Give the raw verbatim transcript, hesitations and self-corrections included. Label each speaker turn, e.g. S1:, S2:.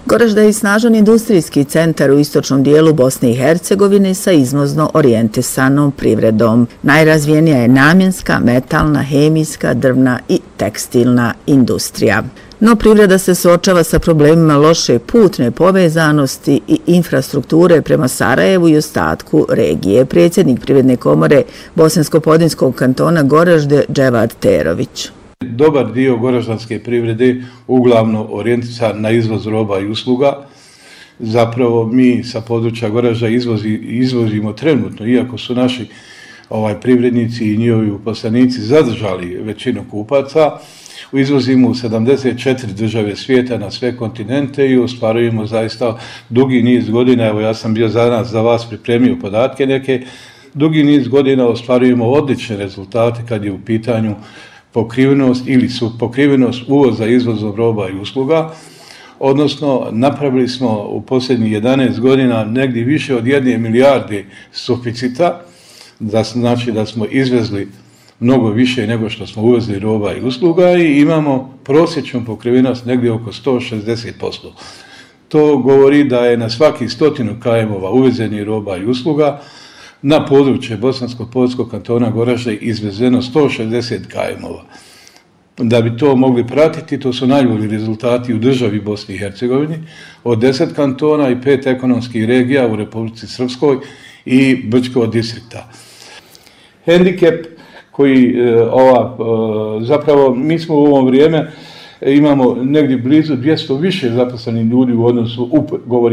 S1: Goražda je snažan industrijski centar u istočnom dijelu Bosne i Hercegovine sa izvozno orijentisanom privredom. Najrazvijenija je namjenska, metalna, hemijska, drvna i tekstilna industrija. No privreda se suočava sa problemima loše putne povezanosti i infrastrukture prema Sarajevu i ostatku regije. Predsjednik Privredne komore Bosansko-Podinjskog kantona Goražde Dževad Terović.
S2: Dobar dio goraždanske privrede uglavnom orijentisan na izvoz roba i usluga. Zapravo mi sa područja Goražda izvozi, izvozimo trenutno, iako su naši ovaj, privrednici i njihovi uposlenici zadržali većinu kupaca, izvozimo u sedamdeset četiri države svijeta na sve kontinente i ostvarujemo zaista dugi niz godina. Evo ja sam bio za nas, za vas pripremio podatke neke. Dugi niz godina ostvarujemo odlične rezultate kad je u pitanju pokrivenost ili su pokrivenost uvoza izvozom roba i usluga, odnosno napravili smo u posljednjih jedanaest godina negdje više od jedne milijarde suficita, da znači da smo izvezli mnogo više nego što smo uvezli roba i usluga i imamo prosječnu pokrivenost negdje oko sto šezdeset posto. To govori da je na svaki stotinu km uvezenih roba i usluga na područje Bosansko-Podinjskog kantona Goražda izvezeno sto šezdeset km. Da bi to mogli pratiti, to su najbolji rezultati u državi Bosni i Hercegovini, od deset kantona i pet ekonomskih regija u Republici Srpskoj i Brčkog distrikta. Hendikep koji ova, zapravo mi smo u ovo vrijeme imamo negdje blizu dvjesto više zaposlenih ljudi u odnosu, govorim